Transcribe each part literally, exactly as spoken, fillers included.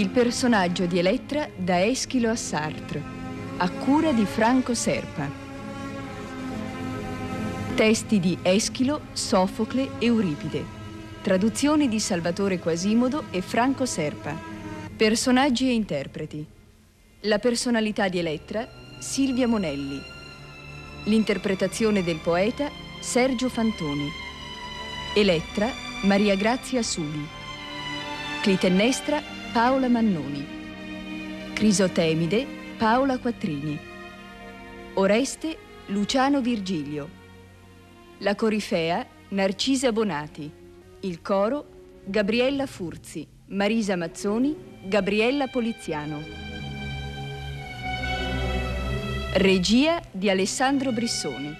Il personaggio di Elettra da Eschilo a Sartre, a cura di Franco Serpa. Testi di Eschilo, Sofocle, Euripide. Traduzioni di Salvatore Quasimodo e Franco Serpa. Personaggi e interpreti. La personalità di Elettra, Silvia Monelli. L'interpretazione del poeta, Sergio Fantoni. Elettra, Maria Grazia Suli. Clitennestra, Paola Mannoni. Crisotemide, Paola Quattrini. Oreste, Luciano Virgilio. La corifea, Narcisa Bonati. Il coro, Gabriella Furzi, Marisa Mazzoni, Gabriella Poliziano. Regia di Alessandro Brissoni.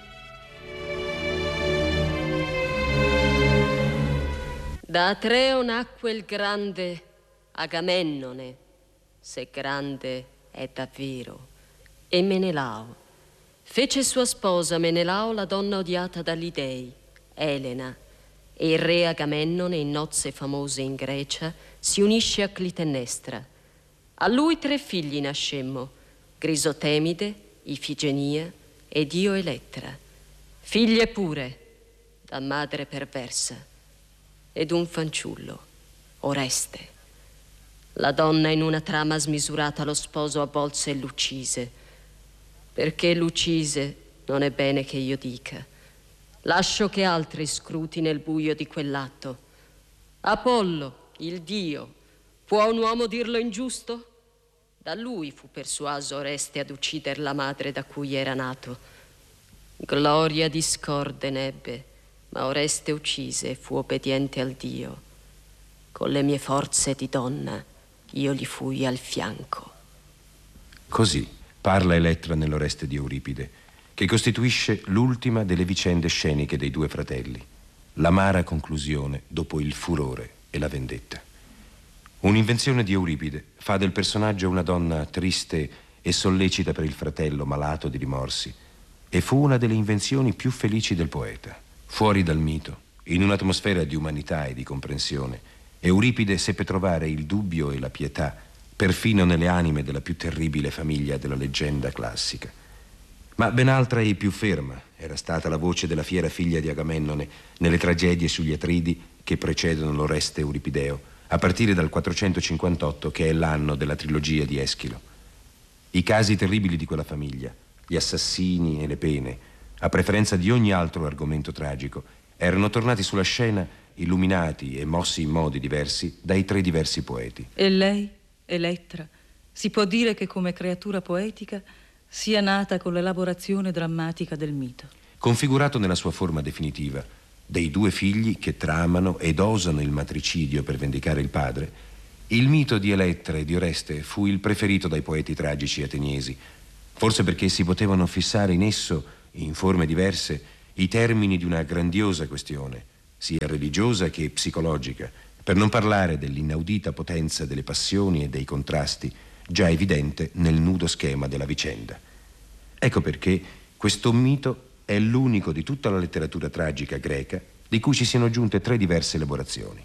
Da Atreo nacque il grande Agamennone, se grande è davvero, e Menelao. Fece sua sposa Menelao la donna odiata dagli dei, Elena, e il re Agamennone, in nozze famose in Grecia, si unisce a Clitennestra. A lui tre figli nascemmo, Crisotemide, Ifigenia ed io Elettra, figlie pure, da madre perversa, ed un fanciullo, Oreste. La donna in una trama smisurata lo sposo avvolse e l'uccise. Perché l'uccise non è bene che io dica. Lascio che altri scruti nel buio di quell'atto. Apollo, il dio, può un uomo dirlo ingiusto? Da lui fu persuaso Oreste ad uccider la madre da cui era nato. Gloria discorde n'ebbe, ma Oreste uccise e fu obbediente al dio. Con le mie forze di donna io gli fui al fianco. Così parla Elettra nell'Oreste di Euripide, che costituisce l'ultima delle vicende sceniche dei due fratelli, l'amara conclusione dopo il furore e la vendetta. Un'invenzione di Euripide fa del personaggio una donna triste e sollecita per il fratello malato di rimorsi, e fu una delle invenzioni più felici del poeta. Fuori dal mito, in un'atmosfera di umanità e di comprensione, Euripide seppe trovare il dubbio e la pietà perfino nelle anime della più terribile famiglia della leggenda classica. Ma ben altra e più ferma era stata la voce della fiera figlia di Agamennone nelle tragedie sugli Atridi che precedono l'Oreste Euripideo, a partire dal quattrocentocinquantotto, che è l'anno della trilogia di Eschilo. I casi terribili di quella famiglia, gli assassini e le pene, a preferenza di ogni altro argomento tragico, erano tornati sulla scena illuminati e mossi in modi diversi dai tre diversi poeti. E lei, Elettra, si può dire che come creatura poetica sia nata con l'elaborazione drammatica del mito. Configurato nella sua forma definitiva, dei due figli che tramano ed osano il matricidio per vendicare il padre, il mito di Elettra e di Oreste fu il preferito dai poeti tragici ateniesi, forse perché si potevano fissare in esso, in forme diverse, i termini di una grandiosa questione, sia religiosa che psicologica, per non parlare dell'inaudita potenza delle passioni e dei contrasti, già evidente nel nudo schema della vicenda. Ecco perché questo mito è l'unico di tutta la letteratura tragica greca di cui ci siano giunte tre diverse elaborazioni: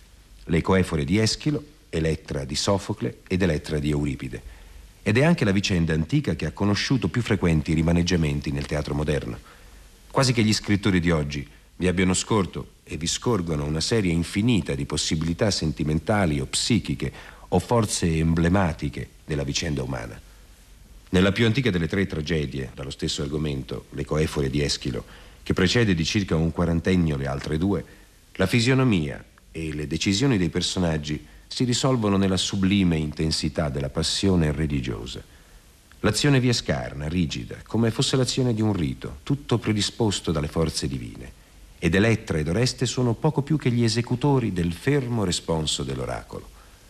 le coefore di Eschilo, Elettra di Sofocle ed Elettra di Euripide. Ed è anche la vicenda antica che ha conosciuto più frequenti rimaneggiamenti nel teatro moderno. Quasi che gli scrittori di oggi vi abbiano scorto e vi scorgono una serie infinita di possibilità sentimentali o psichiche o forze emblematiche della vicenda umana. Nella più antica delle tre tragedie, dallo stesso argomento, le coefore di Eschilo, che precede di circa un quarantennio le altre due, la fisionomia e le decisioni dei personaggi si risolvono nella sublime intensità della passione religiosa. L'azione vi è scarna, rigida, come fosse l'azione di un rito, tutto predisposto dalle forze divine. Ed Elettra ed Oreste sono poco più che gli esecutori del fermo responso dell'oracolo.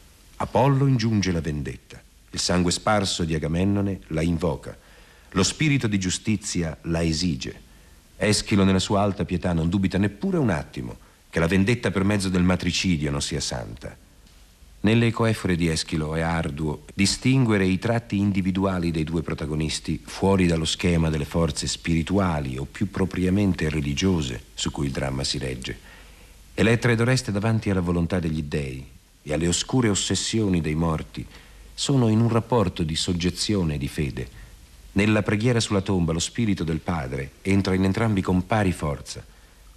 Apollo ingiunge la vendetta, il sangue sparso di Agamennone la invoca, lo spirito di giustizia la esige. Eschilo nella sua alta pietà non dubita neppure un attimo che la vendetta per mezzo del matricidio non sia santa. Nelle coefore di Eschilo è arduo distinguere i tratti individuali dei due protagonisti fuori dallo schema delle forze spirituali o più propriamente religiose su cui il dramma si regge. Elettra ed Oreste davanti alla volontà degli dèi, e alle oscure ossessioni dei morti sono in un rapporto di soggezione e di fede. Nella preghiera sulla tomba lo spirito del padre entra in entrambi con pari forza.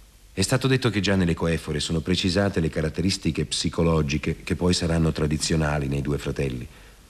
È stato detto che già nelle coefore sono precisate le caratteristiche psicologiche che poi saranno tradizionali nei due fratelli.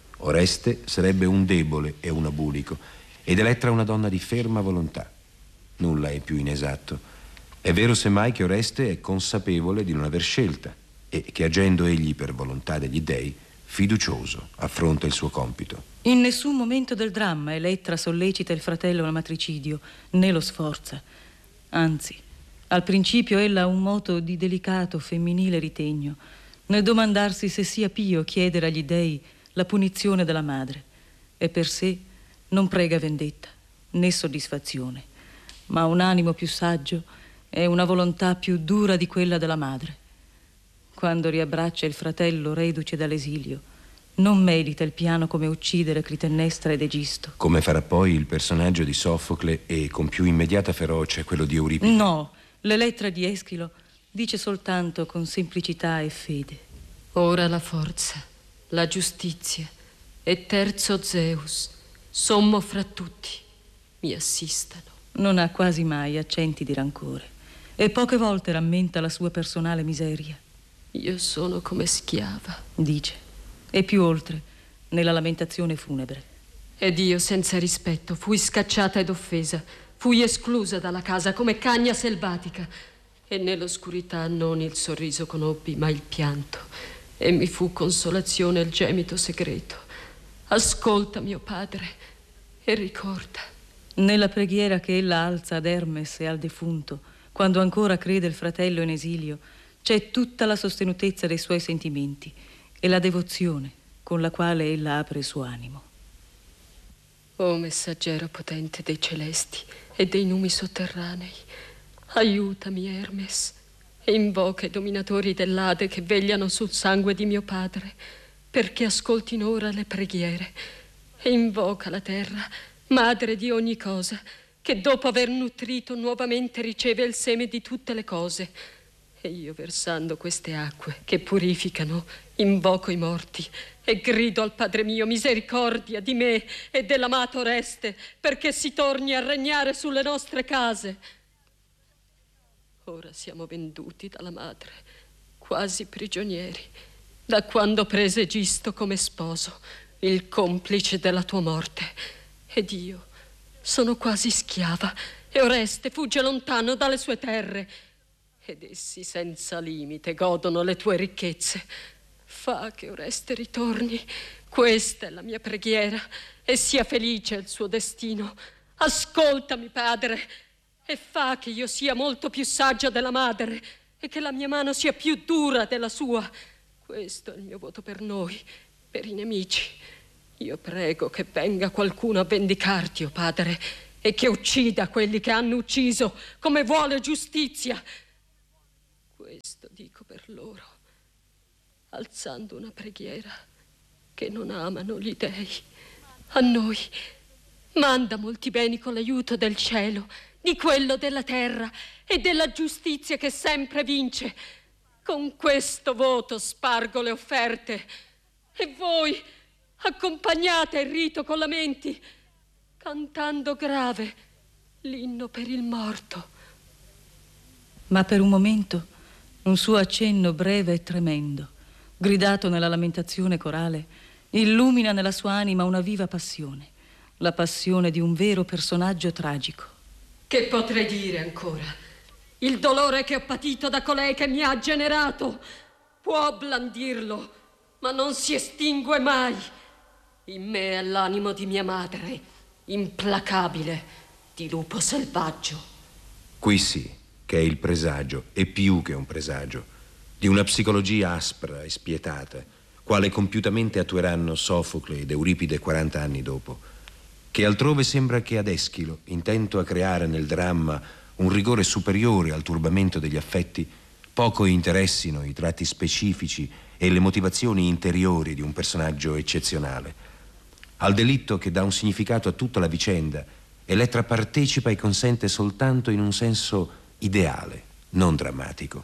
Oreste sarebbe un debole e un abulico ed Elettra una donna di ferma volontà. Nulla è più inesatto. È vero semmai che Oreste è consapevole di non aver scelta e che agendo egli per volontà degli dei, fiducioso affronta il suo compito. In nessun momento del dramma Elettra sollecita il fratello al matricidio, né lo sforza. Anzi, al principio ella ha un moto di delicato femminile ritegno, nel domandarsi se sia pio chiedere agli dei la punizione della madre, e per sé non prega vendetta né soddisfazione, ma un animo più saggio e una volontà più dura di quella della madre. Quando riabbraccia il fratello reduce dall'esilio, non medita il piano come uccidere Clitennestra ed Egisto. Come farà poi il personaggio di Sofocle e con più immediata ferocia quello di Euripide. No, l'Elettra di Eschilo dice soltanto con semplicità e fede: ora la forza, la giustizia e terzo Zeus, sommo fra tutti, mi assistano. Non ha quasi mai accenti di rancore e poche volte rammenta la sua personale miseria. Io sono come schiava, dice, e più oltre, nella lamentazione funebre. Ed io senza rispetto fui scacciata ed offesa, fui esclusa dalla casa come cagna selvatica, e nell'oscurità non il sorriso conobbi, ma il pianto, e mi fu consolazione il gemito segreto. Ascolta, mio padre, e ricorda. Nella preghiera che ella alza ad Hermes e al defunto, quando ancora crede il fratello in esilio, c'è tutta la sostenutezza dei suoi sentimenti e la devozione con la quale ella apre il suo animo. O messaggero potente dei celesti e dei numi sotterranei, aiutami, Hermes, e invoca i dominatori dell'Ade che vegliano sul sangue di mio padre, perché ascoltino ora le preghiere, e invoca la terra, madre di ogni cosa, che dopo aver nutrito nuovamente riceve il seme di tutte le cose. E io, versando queste acque che purificano, invoco i morti e grido al Padre mio misericordia di me e dell'amato Oreste, perché si torni a regnare sulle nostre case. Ora siamo venduti dalla madre, quasi prigionieri, da quando prese Egisto come sposo, il complice della tua morte. Ed io sono quasi schiava, e Oreste fugge lontano dalle sue terre, ed essi senza limite godono le tue ricchezze. Fa che Oreste ritorni, questa è la mia preghiera, e sia felice il suo destino. Ascoltami, padre, e fa che io sia molto più saggia della madre, e che la mia mano sia più dura della sua. Questo è il mio voto per noi, per i nemici. Io prego che venga qualcuno a vendicarti, o padre, e che uccida quelli che hanno ucciso, come vuole giustizia. Questo dico per loro, alzando una preghiera, che non amano gli dei. A noi manda molti beni con l'aiuto del cielo, di quello della terra e della giustizia che sempre vince. Con questo voto spargo le offerte, e voi accompagnate il rito con lamenti, cantando grave l'inno per il morto. Ma per un momento un suo accenno breve e tremendo, gridato nella lamentazione corale, illumina nella sua anima una viva passione, la passione di un vero personaggio tragico. Che potrei dire ancora? Il dolore che ho patito da colei che mi ha generato può blandirlo, ma non si estingue mai. In me è l'animo di mia madre, implacabile, di lupo selvaggio. Qui sì che è il presagio, e più che un presagio, di una psicologia aspra e spietata, quale compiutamente attueranno Sofocle ed Euripide quaranta anni dopo, che altrove sembra che ad Eschilo, intento a creare nel dramma un rigore superiore al turbamento degli affetti, poco interessino i tratti specifici e le motivazioni interiori di un personaggio eccezionale. Al delitto che dà un significato a tutta la vicenda, Elettra partecipa e consente soltanto in un senso ideale, non drammatico.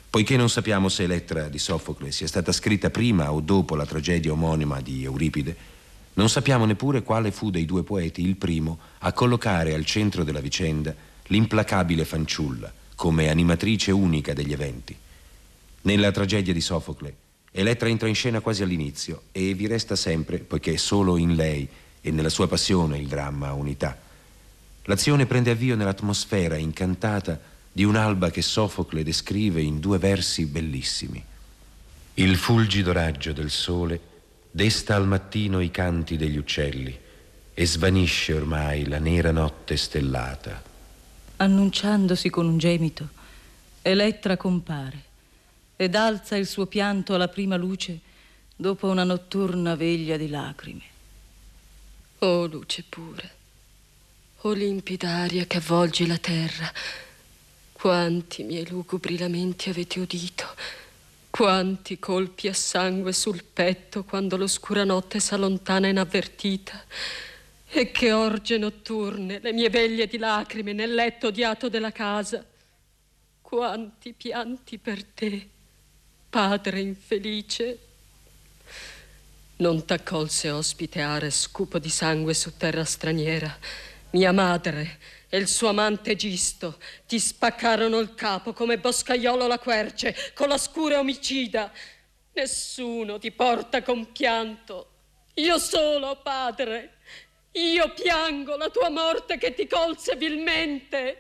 Poiché non sappiamo se Elettra di Sofocle sia stata scritta prima o dopo la tragedia omonima di Euripide, non sappiamo neppure quale fu dei due poeti il primo a collocare al centro della vicenda l'implacabile fanciulla come animatrice unica degli eventi. Nella tragedia di Sofocle, Elettra entra in scena quasi all'inizio e vi resta sempre, poiché solo in lei e nella sua passione il dramma ha unità. L'azione prende avvio nell'atmosfera incantata di un'alba che Sofocle descrive in due versi bellissimi. Il fulgido raggio del sole desta al mattino i canti degli uccelli e svanisce ormai la nera notte stellata. Annunciandosi con un gemito, Elettra compare ed alza il suo pianto alla prima luce dopo una notturna veglia di lacrime. Oh luce pura, oh limpida aria che avvolgi la terra, quanti miei lugubri lamenti avete udito, quanti colpi a sangue sul petto quando l'oscura notte s'allontana inavvertita, e che orge notturne le mie veglie di lacrime nel letto odiato della casa. Quanti pianti per te, padre infelice. Non t'accolse ospite Ares, cupo di sangue su terra straniera. Mia madre e il suo amante Gisto ti spaccarono il capo come boscaiolo la querce con la scura omicida. Nessuno ti porta compianto. Io solo, padre. Io piango la tua morte che ti colse vilmente.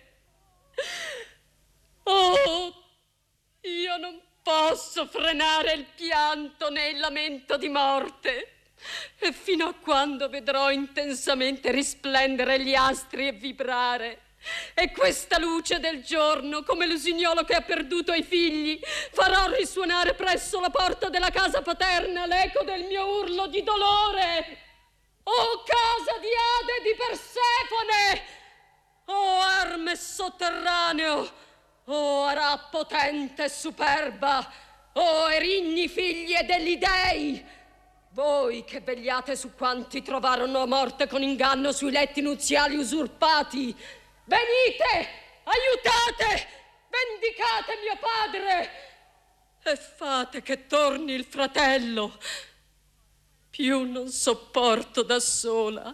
Oh, io non posso frenare il pianto né il lamento di morte. E fino a quando vedrò intensamente risplendere gli astri e vibrare, e questa luce del giorno, come l'usignolo che ha perduto i figli, farò risuonare presso la porta della casa paterna l'eco del mio urlo di dolore. Oh casa di Ade e di Persefone! Oh Hermes sotterraneo! Oh Ara potente e superba! Oh Erigni figli degli dei! Voi che vegliate su quanti trovarono morte con inganno sui letti nuziali usurpati, venite, aiutate, vendicate mio padre e fate che torni il fratello. Più non sopporto da sola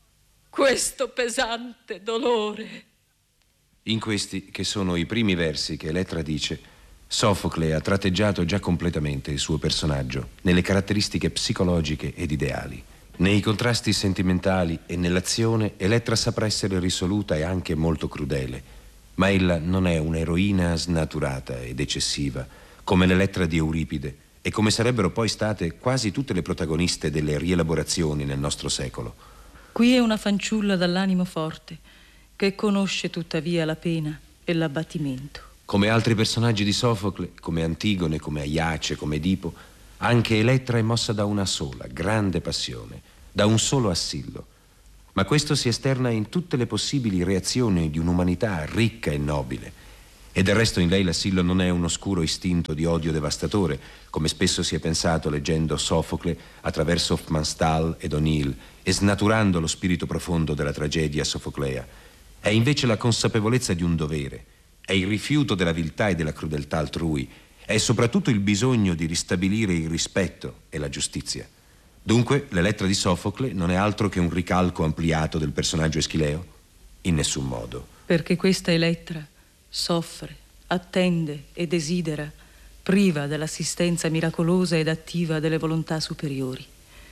questo pesante dolore. In questi, che sono i primi versi che Elettra dice, Sofocle ha tratteggiato già completamente il suo personaggio nelle caratteristiche psicologiche ed ideali. Nei contrasti sentimentali e nell'azione Elettra saprà essere risoluta e anche molto crudele, ma ella non è un'eroina snaturata ed eccessiva come l'Elettra di Euripide e come sarebbero poi state quasi tutte le protagoniste delle rielaborazioni nel nostro secolo. Qui è una fanciulla dall'animo forte che conosce tuttavia la pena e l'abbattimento. Come altri personaggi di Sofocle, come Antigone, come Aiace, come Edipo, anche Elettra è mossa da una sola, grande passione, da un solo assillo. Ma questo si esterna in tutte le possibili reazioni di un'umanità ricca e nobile. E del resto in lei l'assillo non è un oscuro istinto di odio devastatore, come spesso si è pensato leggendo Sofocle attraverso Hofmannsthal ed O'Neill e snaturando lo spirito profondo della tragedia sofoclea. È invece la consapevolezza di un dovere, è il rifiuto della viltà e della crudeltà altrui, è soprattutto il bisogno di ristabilire il rispetto e la giustizia. Dunque, l'Elettra di Sofocle non è altro che un ricalco ampliato del personaggio Eschileo? In nessun modo. Perché questa Elettra soffre, attende e desidera, priva dell'assistenza miracolosa ed attiva delle volontà superiori.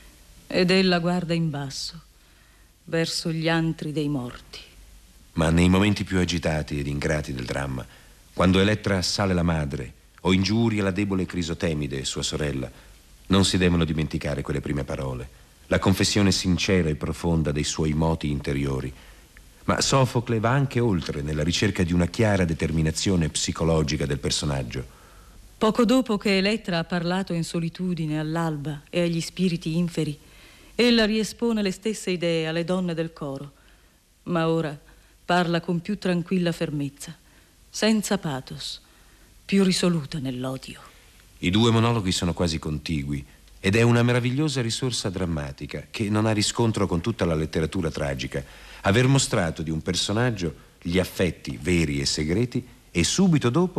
Ed ella guarda in basso, verso gli antri dei morti. Ma nei momenti più agitati ed ingrati del dramma, quando Elettra assale la madre o ingiuria la debole Crisotemide, sua sorella, non si devono dimenticare quelle prime parole, la confessione sincera e profonda dei suoi moti interiori. Ma Sofocle va anche oltre nella ricerca di una chiara determinazione psicologica del personaggio. Poco dopo che Elettra ha parlato in solitudine all'alba e agli spiriti inferi, ella riespone le stesse idee alle donne del coro, ma ora parla con più tranquilla fermezza, senza pathos, più risoluta nell'odio. I due monologhi sono quasi contigui ed è una meravigliosa risorsa drammatica che non ha riscontro con tutta la letteratura tragica, aver mostrato di un personaggio gli affetti veri e segreti e subito dopo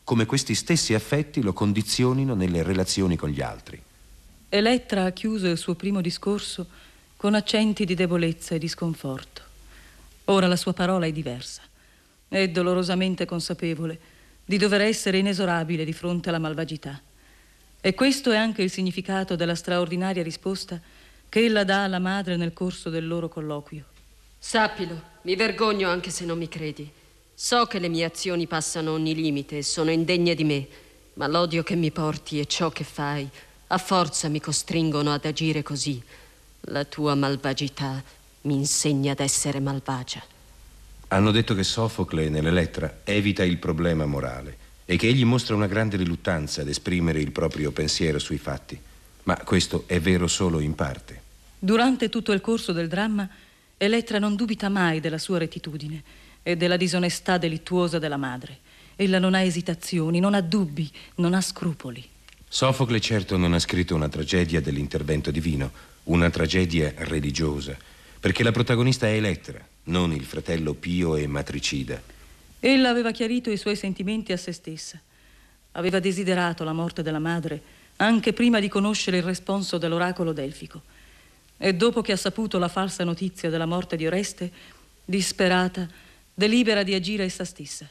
come questi stessi affetti lo condizionino nelle relazioni con gli altri. Elettra ha chiuso il suo primo discorso con accenti di debolezza e di sconforto. Ora la sua parola è diversa. È dolorosamente consapevole di dover essere inesorabile di fronte alla malvagità. E questo è anche il significato della straordinaria risposta che ella dà alla madre nel corso del loro colloquio. Sappilo, mi vergogno anche se non mi credi. So che le mie azioni passano ogni limite e sono indegne di me, ma l'odio che mi porti e ciò che fai a forza mi costringono ad agire così. La tua malvagità mi insegna ad essere malvagia. Hanno detto che Sofocle nell'Elettra evita il problema morale e che egli mostra una grande riluttanza ad esprimere il proprio pensiero sui fatti. Ma questo è vero solo in parte. Durante tutto il corso del dramma, Elettra non dubita mai della sua rettitudine e della disonestà delittuosa della madre. Ella non ha esitazioni, non ha dubbi, non ha scrupoli. Sofocle certo non ha scritto una tragedia dell'intervento divino, una tragedia religiosa, perché la protagonista è Elettra, non il fratello pio e matricida. Ella aveva chiarito i suoi sentimenti a se stessa. Aveva desiderato la morte della madre anche prima di conoscere il responso dell'oracolo delfico. E dopo che ha saputo la falsa notizia della morte di Oreste, disperata, delibera di agire essa stessa.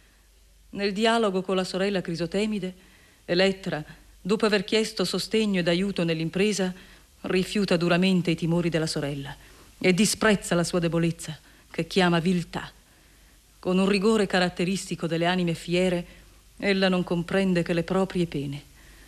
Nel dialogo con la sorella Crisotemide, Elettra, dopo aver chiesto sostegno ed aiuto nell'impresa, rifiuta duramente i timori della sorella e disprezza la sua debolezza, che chiama viltà. Con un rigore caratteristico delle anime fiere, ella non comprende che le proprie pene.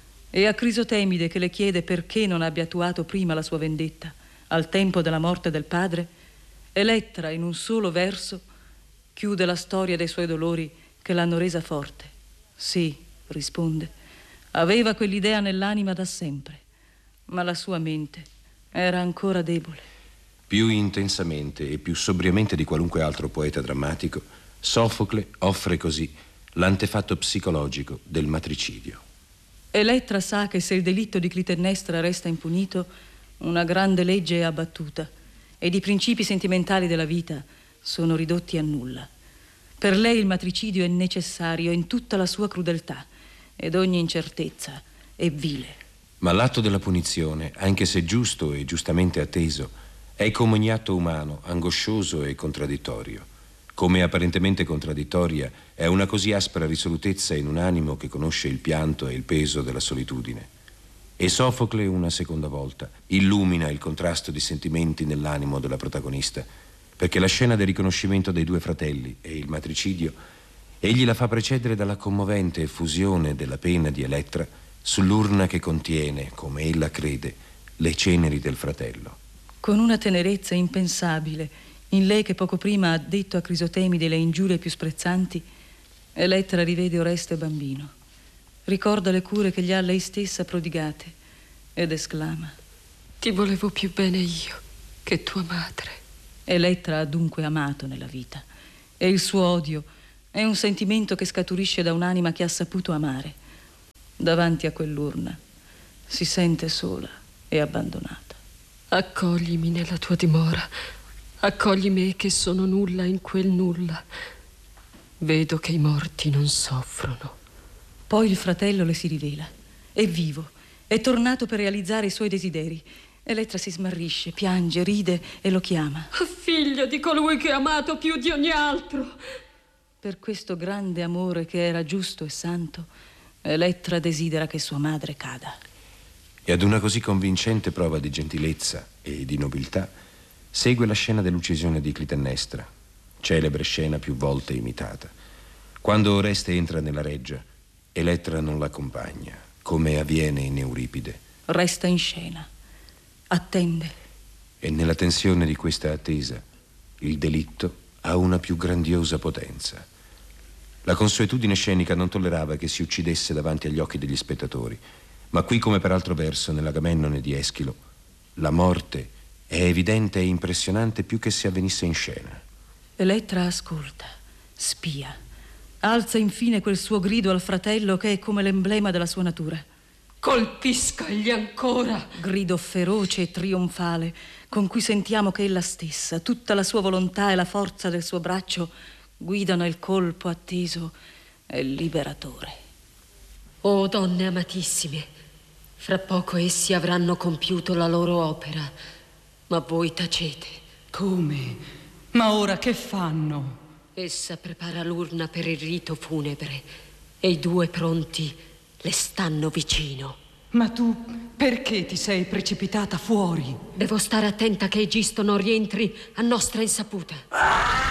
E a Crisotemide, che le chiede perché non abbia attuato prima la sua vendetta, al tempo della morte del padre, Elettra, in un solo verso, chiude la storia dei suoi dolori che l'hanno resa forte. Sì, risponde, aveva quell'idea nell'anima da sempre, ma la sua mente era ancora debole. Più intensamente e più sobriamente di qualunque altro poeta drammatico, Sofocle offre così l'antefatto psicologico del matricidio. Elettra sa che se il delitto di Clitennestra resta impunito, una grande legge è abbattuta ed i principi sentimentali della vita sono ridotti a nulla. Per lei il matricidio è necessario in tutta la sua crudeltà ed ogni incertezza è vile. Ma l'atto della punizione, anche se giusto e giustamente atteso, è come ogni atto umano, angoscioso e contraddittorio. Come apparentemente contraddittoria è una così aspra risolutezza in un animo che conosce il pianto e il peso della solitudine. E Sofocle, una seconda volta, illumina il contrasto di sentimenti nell'animo della protagonista, perché la scena del riconoscimento dei due fratelli e il matricidio, egli la fa precedere dalla commovente effusione della pena di Elettra sull'urna che contiene, come ella crede, le ceneri del fratello. Con una tenerezza impensabile in lei che poco prima ha detto a Crisotemide le ingiurie più sprezzanti, Elettra rivede Oreste bambino, ricorda le cure che gli ha lei stessa prodigate ed esclama: Ti volevo più bene io che tua madre. Elettra ha dunque amato nella vita e il suo odio è un sentimento che scaturisce da un'anima che ha saputo amare. Davanti a quell'urna si sente sola e abbandonata. Accoglimi nella tua dimora. Accogli me che sono nulla in quel nulla. Vedo che i morti non soffrono. Poi il fratello le si rivela. È vivo, è tornato per realizzare i suoi desideri. Elettra si smarrisce, piange, ride e lo chiama. Figlio di colui che ha amato più di ogni altro. Per questo grande amore che era giusto e santo, Elettra desidera che sua madre cada. E ad una così convincente prova di gentilezza e di nobiltà segue la scena dell'uccisione di Clitennestra, celebre scena più volte imitata. Quando Oreste entra nella reggia, Elettra non l'accompagna, come avviene in Euripide. Resta in scena, attende. E nella tensione di questa attesa, il delitto ha una più grandiosa potenza. La consuetudine scenica non tollerava che si uccidesse davanti agli occhi degli spettatori, ma qui, come per altro verso nell'Agamennone di Eschilo, la morte è evidente e impressionante più che se avvenisse in scena. Elettra ascolta, spia, alza infine quel suo grido al fratello che è come l'emblema della sua natura. Colpiscagli ancora! Grido feroce e trionfale con cui sentiamo che ella stessa, tutta la sua volontà e la forza del suo braccio guidano il colpo atteso è liberatore. Oh donne amatissime, fra poco essi avranno compiuto la loro opera, ma voi tacete. Come? Ma ora che fanno? Essa prepara l'urna per il rito funebre e i due pronti le stanno vicino. Ma tu perché ti sei precipitata fuori? Devo stare attenta che Egisto non rientri a nostra insaputa. Ah!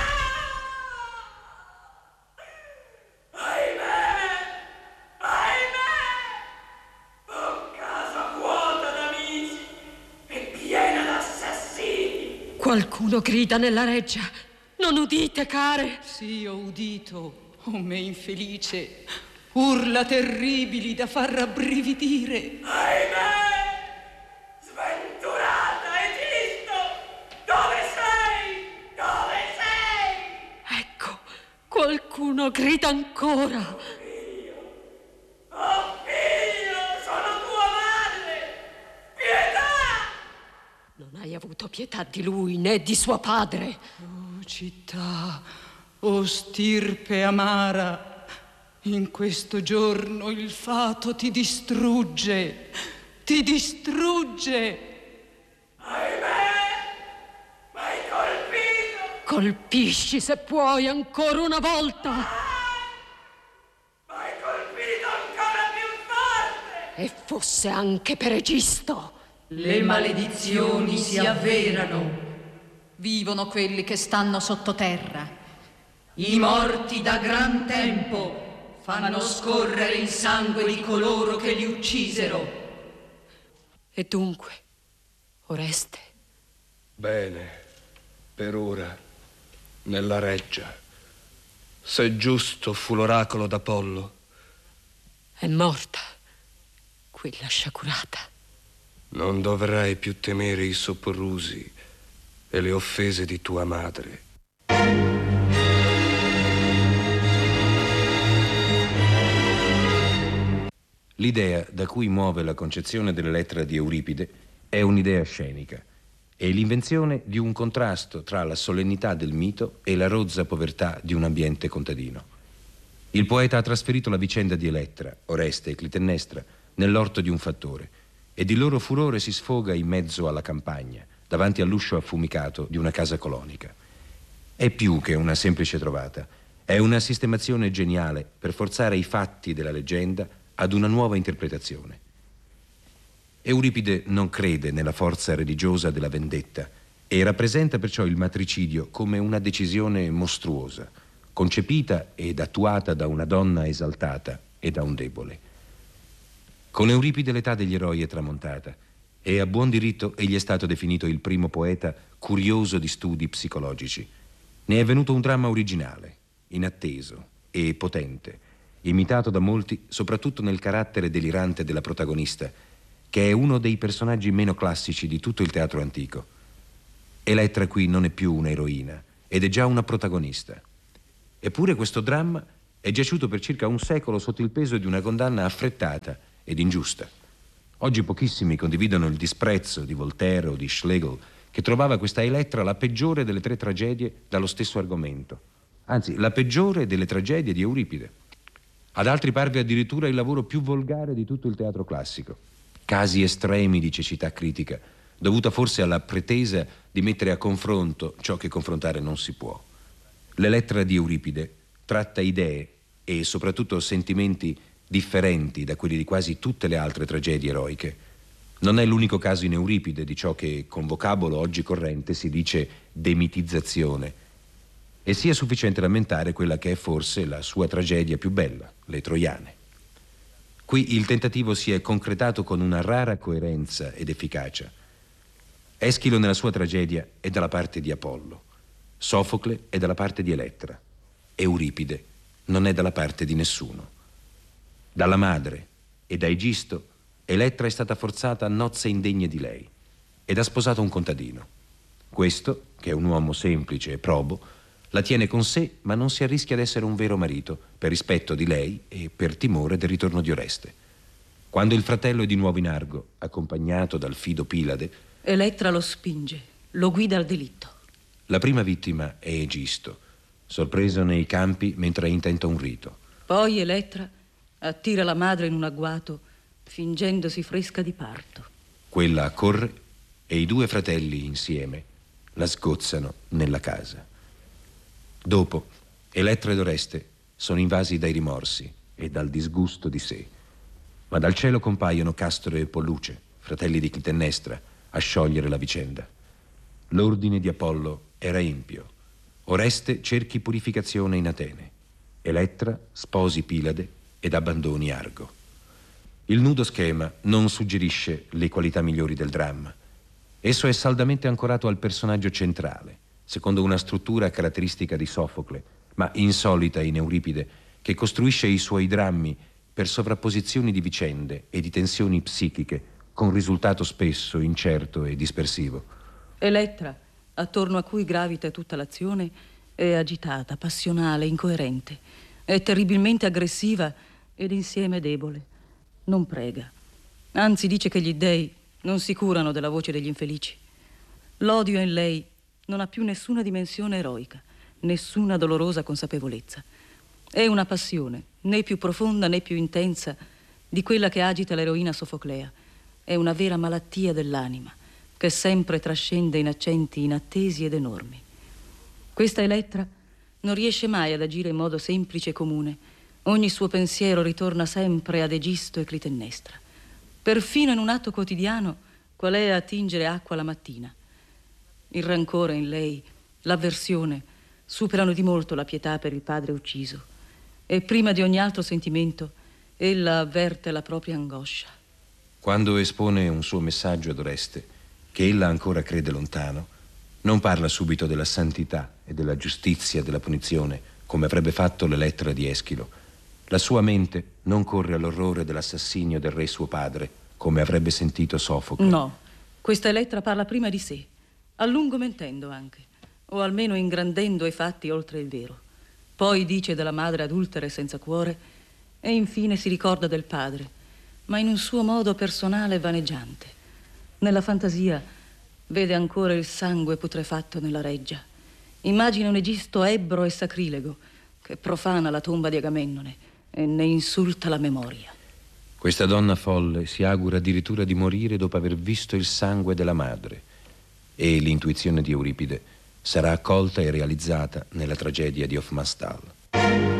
Ahimè! Ahimè! Ho casa vuota d'amici e piena d'assassini. Qualcuno grida nella reggia. Non udite, care? Sì, ho udito, oh me infelice. Urla terribili da far rabbrividire. Ahimè! Sventurata, Egisto! Dove sei? Dove sei? Ecco, qualcuno grida ancora. Oh figlio! Oh figlio! Sono tua madre! Pietà! Non hai avuto pietà di lui né di suo padre. Oh città, oh stirpe amara, in questo giorno il fato ti distrugge, ti distrugge. Ahimè! M'hai colpito! Colpisci se puoi ancora una volta. M'hai colpito ancora più forte! E fosse anche per Egisto. Le maledizioni si avverano. Vivono quelli che stanno sottoterra. I morti da gran tempo fanno scorrere il sangue di coloro che li uccisero. E dunque, Oreste? Bene, per ora, nella reggia. Se giusto fu l'oracolo d'Apollo. È morta, quella sciagurata. Non dovrai più temere i soprusi e le offese di tua madre. L'idea da cui muove la concezione dell'Elettra di Euripide è un'idea scenica. È l'invenzione di un contrasto tra la solennità del mito e la rozza povertà di un ambiente contadino. Il poeta ha trasferito la vicenda di Elettra, Oreste e Clitennestra nell'orto di un fattore ed il loro furore si sfoga in mezzo alla campagna, davanti all'uscio affumicato di una casa colonica. È più che una semplice trovata, è una sistemazione geniale per forzare i fatti della leggenda ad una nuova interpretazione. Euripide non crede nella forza religiosa della vendetta e rappresenta perciò il matricidio come una decisione mostruosa, concepita ed attuata da una donna esaltata e da un debole. Con Euripide l'età degli eroi è tramontata e a buon diritto egli è stato definito il primo poeta curioso di studi psicologici. Ne è venuto un dramma originale, inatteso e potente, imitato da molti soprattutto nel carattere delirante della protagonista, che è uno dei personaggi meno classici di tutto il teatro antico. Elettra qui non è più un'eroina ed è già una protagonista. Eppure questo dramma è giaciuto per circa un secolo sotto il peso di una condanna affrettata ed ingiusta. Oggi pochissimi condividono il disprezzo di Voltaire o di Schlegel, che trovava questa Elettra la peggiore delle tre tragedie dallo stesso argomento. Anzi, la peggiore delle tragedie di Euripide. Ad altri parve addirittura il lavoro più volgare di tutto il teatro classico. Casi estremi di cecità critica, dovuta forse alla pretesa di mettere a confronto ciò che confrontare non si può. L'Elettra di Euripide tratta idee e soprattutto sentimenti differenti da quelli di quasi tutte le altre tragedie eroiche. Non è l'unico caso in Euripide di ciò che con vocabolo oggi corrente si dice demitizzazione. E sia sufficiente rammentare quella che è forse la sua tragedia più bella, le Troiane. Qui il tentativo si è concretato con una rara coerenza ed efficacia. Eschilo nella sua tragedia è dalla parte di Apollo, Sofocle è dalla parte di Elettra, Euripide non è dalla parte di nessuno. Dalla madre e da Egisto, Elettra è stata forzata a nozze indegne di lei ed ha sposato un contadino. Questo, che è un uomo semplice e probo, la tiene con sé, ma non si arrischia ad essere un vero marito, per rispetto di lei e per timore del ritorno di Oreste. Quando il fratello è di nuovo in Argo, accompagnato dal fido Pilade, Elettra lo spinge, lo guida al delitto. La prima vittima è Egisto, sorpreso nei campi mentre intenta un rito. Poi Elettra attira la madre in un agguato, fingendosi fresca di parto. Quella accorre e i due fratelli insieme la sgozzano nella casa. Dopo, Elettra ed Oreste sono invasi dai rimorsi e dal disgusto di sé. Ma dal cielo compaiono Castore e Polluce, fratelli di Clitennestra, a sciogliere la vicenda. L'ordine di Apollo era empio. Oreste cerchi purificazione in Atene. Elettra sposi Pilade ed abbandoni Argo. Il nudo schema non suggerisce le qualità migliori del dramma. Esso è saldamente ancorato al personaggio centrale, secondo una struttura caratteristica di Sofocle, ma insolita in Euripide, che costruisce i suoi drammi per sovrapposizioni di vicende e di tensioni psichiche, con risultato spesso incerto e dispersivo. Elettra, attorno a cui gravita tutta l'azione, è agitata, passionale, incoerente. È terribilmente aggressiva ed insieme debole. Non prega. Anzi, dice che gli dèi non si curano della voce degli infelici. L'odio in lei non ha più nessuna dimensione eroica, nessuna dolorosa consapevolezza. È una passione, né più profonda né più intensa di quella che agita l'eroina sofoclea. È una vera malattia dell'anima, che sempre trascende in accenti inattesi ed enormi. Questa Elettra non riesce mai ad agire in modo semplice e comune. Ogni suo pensiero ritorna sempre ad Egisto e Clitennestra. Perfino in un atto quotidiano, qual è a tingere acqua la mattina. Il rancore in lei, l'avversione, superano di molto la pietà per il padre ucciso. E prima di ogni altro sentimento, ella avverte la propria angoscia. Quando espone un suo messaggio ad Oreste, che ella ancora crede lontano, non parla subito della santità e della giustizia della punizione, come avrebbe fatto l'Elettra di Eschilo. La sua mente non corre all'orrore dell'assassinio del re suo padre, come avrebbe sentito Sofocle. No, questa Elettra parla prima di sé, a lungo mentendo anche, o almeno ingrandendo i fatti oltre il vero. Poi dice della madre adultera e senza cuore, e infine si ricorda del padre, ma in un suo modo personale e vaneggiante. Nella fantasia vede ancora il sangue putrefatto nella reggia. Immagina un Egisto ebbro e sacrilego che profana la tomba di Agamennone e ne insulta la memoria. Questa donna folle si augura addirittura di morire dopo aver visto il sangue della madre, e l'intuizione di Euripide sarà accolta e realizzata nella tragedia di Hofmannsthal.